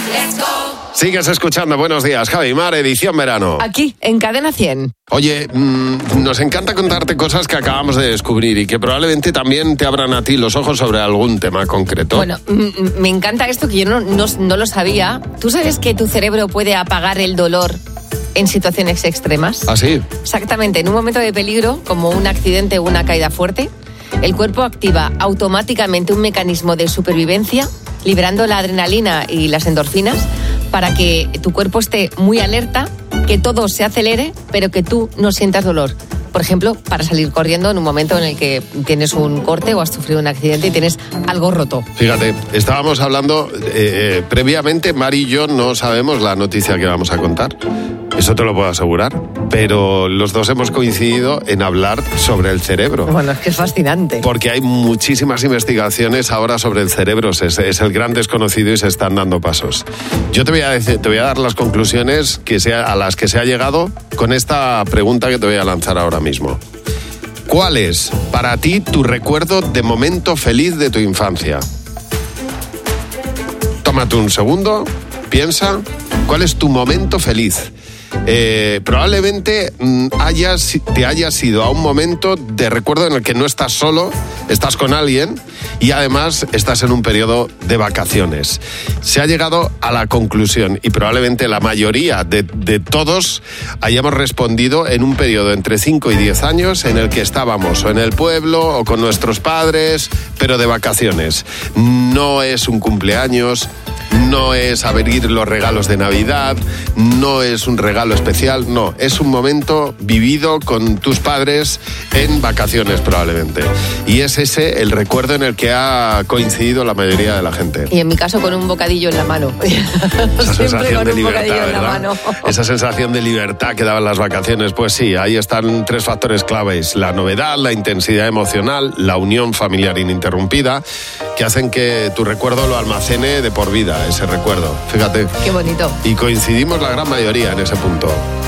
Let's go. Sigues escuchando Buenos Días, Javi Mar, edición verano. Aquí, en Cadena 100. Oye, nos encanta contarte cosas que acabamos de descubrir y que probablemente también te abran a ti los ojos sobre algún tema concreto. Bueno, me encanta esto que yo no lo sabía. ¿Tú sabes que tu cerebro puede apagar el dolor en situaciones extremas? ¿Ah, sí? Exactamente, en un momento de peligro, como un accidente o una caída fuerte, el cuerpo activa automáticamente un mecanismo de supervivencia, liberando la adrenalina y las endorfinas, para que tu cuerpo esté muy alerta, que todo se acelere, pero que tú no sientas dolor. Por ejemplo, para salir corriendo en un momento en el que tienes un corte o has sufrido un accidente y tienes algo roto. Fíjate, estábamos hablando previamente, Mari y yo no sabemos la noticia que vamos a contar. Eso te lo puedo asegurar. Pero los dos hemos coincidido en hablar sobre el cerebro. Bueno, es que es fascinante. Porque hay muchísimas investigaciones ahora sobre el cerebro. Es el gran desconocido y se están dando pasos. Yo te voy a dar las conclusiones a las que se ha llegado con esta pregunta que te voy a lanzar ahora mismo. ¿Cuál es para ti tu recuerdo de momento feliz de tu infancia? Tómate un segundo, piensa, ¿cuál es tu momento feliz? Probablemente te hayas ido a un momento de recuerdo en el que no estás solo, estás con alguien y además estás en un periodo de vacaciones. Se ha llegado a la conclusión y probablemente la mayoría de todos hayamos respondido en un periodo entre 5 y 10 años en el que estábamos o en el pueblo o con nuestros padres, pero de vacaciones. No es un cumpleaños, no es abrir los regalos de Navidad, no es un regalo especial, no, es un momento vivido con tus padres en vacaciones probablemente. Y es ese el recuerdo en el que ha coincidido la mayoría de la gente. Y en mi caso con un bocadillo en la mano. Esa sensación de libertad, en la mano. Esa sensación de libertad que daban las vacaciones, pues sí, ahí están 3 factores claves: la novedad, la intensidad emocional, la unión familiar ininterrumpida, que hacen que tu recuerdo lo almacene de por vida, ese recuerdo. Fíjate. Qué bonito. Y coincidimos la gran mayoría en ese punto.